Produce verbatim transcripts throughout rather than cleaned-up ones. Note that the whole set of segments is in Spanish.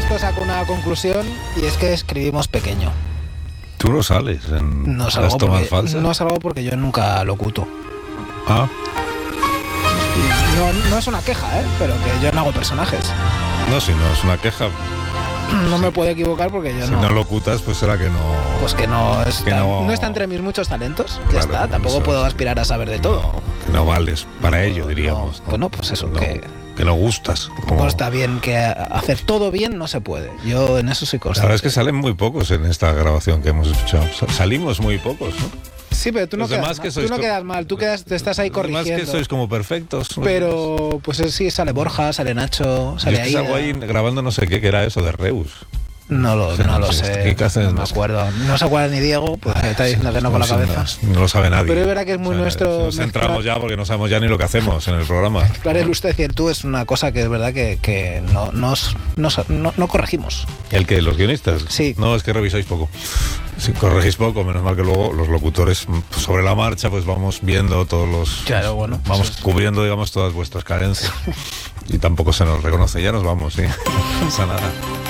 esto saco una conclusión, y es que escribimos pequeño. Tú no sales en no las salgo tomas porque, falsas. No salgo porque yo nunca locuto. Ah. No, no es una queja, ¿eh? Pero que yo no hago personajes. No, si no es una queja. No me puedo equivocar porque yo si no. Si no locutas, pues será que no. Pues que no está, que no, no está entre mis muchos talentos. Ya claro, está. Tampoco eso, puedo aspirar a saber de todo. No, que no vales para no, ello, diríamos. No, bueno, pues eso, no, que. Que no gustas. Como... está bien que hacer todo bien no se puede. Yo en eso soy consciente. La verdad es que salen muy pocos en esta grabación que hemos escuchado. Salimos muy pocos, ¿no? Sí, pero tú no, quedas, que tú no co- quedas mal, tú quedas, te estás ahí corrigiendo. Además que sois como perfectos. Pero, pues sí, sale Borja, sale Nacho, sale Yo es ahí. que salgo ahí grabando no sé qué, que era eso de Reus. No lo, no lo sé, ¿Qué haces? no me acuerdo. No se acuerda ni Diego, pues me está diciendo que no con la cabeza. No, no lo sabe nadie. Pero es verdad que es muy o sea, nuestro... Nos centramos ya porque no sabemos ya ni lo que hacemos en el programa. Claro, el usted y el tú es una cosa que es verdad que, que no, nos, nos, no, no corregimos. ¿El que ¿Los guionistas? Sí. No, es que revisáis poco. Si corregís poco, menos mal que luego los locutores sobre la marcha pues vamos viendo todos los... Claro, bueno. Vamos pues cubriendo, digamos, todas vuestras carencias. Y tampoco se nos reconoce. Ya nos vamos, sí. No pasa nada.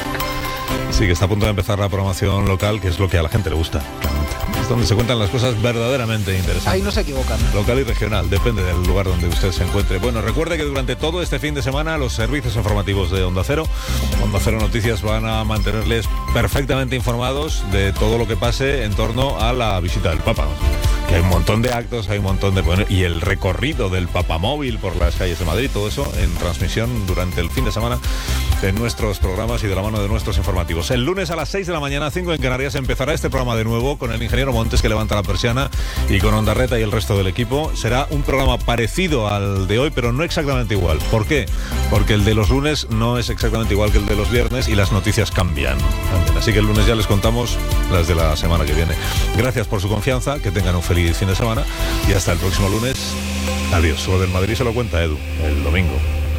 Sí, que está a punto de empezar la programación local, que es lo que a la gente le gusta, realmente. Es donde se cuentan las cosas verdaderamente interesantes. Ahí no se equivocan. Local y regional, depende del lugar donde usted se encuentre. Bueno, recuerde que durante todo este fin de semana los servicios informativos de Onda Cero, Onda Cero Noticias, van a mantenerles perfectamente informados de todo lo que pase en torno a la visita del Papa. Que hay un montón de actos, hay un montón de... Bueno, y el recorrido del Papamóvil por las calles de Madrid, todo eso en transmisión durante el fin de semana en nuestros programas y de la mano de nuestros informativos. El lunes a las seis de la mañana, cinco en Canarias, empezará este programa de nuevo con el ingeniero Montes, que levanta la persiana, y con Ondarreta y el resto del equipo. Será un programa parecido al de hoy, pero no exactamente igual. ¿Por qué? Porque el de los lunes no es exactamente igual que el de los viernes y las noticias cambian. Así que el lunes ya les contamos las de la semana que viene. Gracias por su confianza, que tengan un feliz fin de semana y hasta el próximo lunes. Adiós. Lo del Madrid se lo cuenta Edu el domingo.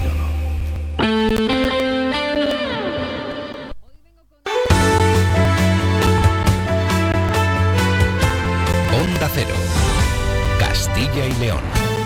Onda Cero, Castilla y León.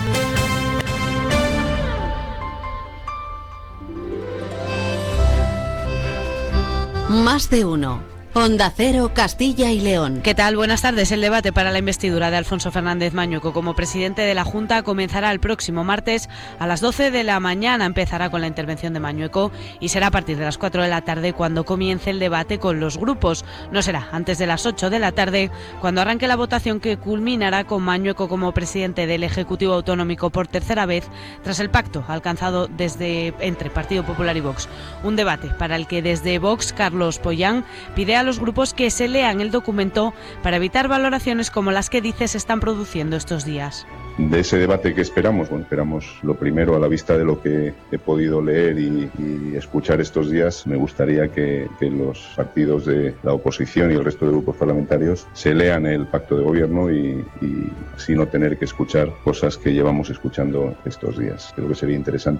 Más de uno. Onda Cero, Castilla y León. ¿Qué tal? Buenas tardes. El debate para la investidura de Alfonso Fernández Mañueco como presidente de la Junta comenzará el próximo martes a las doce de la mañana. Empezará con la intervención de Mañueco y será a partir de las cuatro de la tarde cuando comience el debate con los grupos. No será antes de las ocho de la tarde cuando arranque la votación, que culminará con Mañueco como presidente del Ejecutivo Autonómico por tercera vez tras el pacto alcanzado desde entre Partido Popular y Vox. Un debate para el que desde Vox Carlos Pollán pide a los grupos que se lean el documento para evitar valoraciones como las que dice se están produciendo estos días. De ese debate que esperamos, bueno, esperamos lo primero, a la vista de lo que he podido leer y, y escuchar estos días, me gustaría que, que los partidos de la oposición y el resto de grupos parlamentarios se lean el pacto de gobierno y, y así no tener que escuchar cosas que llevamos escuchando estos días. Creo que sería interesante.